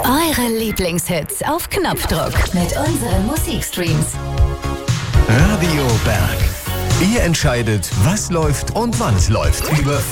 Eure Lieblingshits auf Knopfdruck mit unseren Musikstreams. Radio Berg. Ihr entscheidet, was läuft und wann es läuft. Über